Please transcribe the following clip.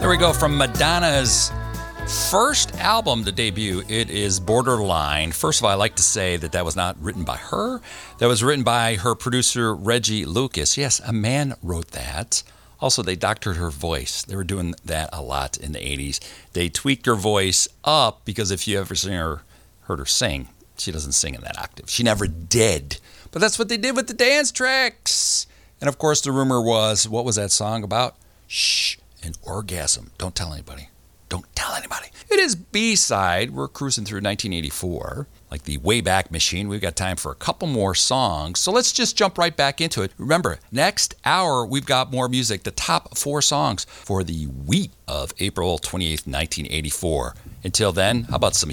There we go from Madonna's first album to debut. It is Borderline. First of all, I like to say that was not written by her. That was written by her producer, Reggie Lucas. Yes, a man wrote that. Also, they doctored her voice. They were doing that a lot in the 80s. They tweaked her voice up because if you ever heard her sing, she doesn't sing in that octave. She never did. But that's what they did with the dance tracks. And of course, the rumor was, what was that song about? Shh, an orgasm. Don't tell anybody. Don't tell anybody. It is B-side. We're cruising through 1984, like the Wayback Machine. We've got time for a couple more songs, so let's just jump right back into it. Remember, next hour, we've got more music, the top 4 songs for the week of April 28th, 1984. Until then, how about some